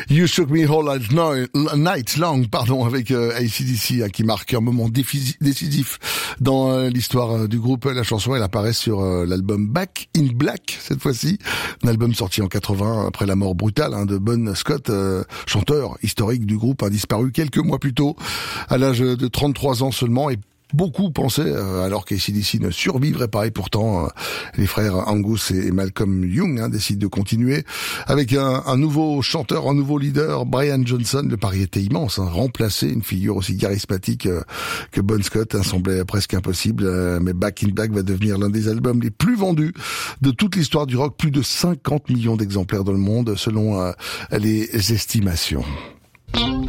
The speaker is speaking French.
You Shook Me All Night Long, avec AC/DC, qui marque un moment décisif dans l'histoire du groupe. La chanson, elle apparaît sur l'album Back in Black, cette fois-ci. Un album sorti en 80, après la mort brutale de Bon Scott, chanteur historique du groupe, disparu quelques mois plus tôt, à l'âge de 33 ans seulement, et beaucoup pensaient, alors qu'AC/DC ne survivrait pas, et pourtant les frères Angus et Malcolm Young décident de continuer avec un nouveau chanteur, un nouveau leader, Brian Johnson. Le pari était immense, remplacer une figure aussi charismatique que Bon Scott semblait presque impossible, mais Back in Black va devenir l'un des albums les plus vendus de toute l'histoire du rock, plus de 50 millions d'exemplaires dans le monde selon les estimations.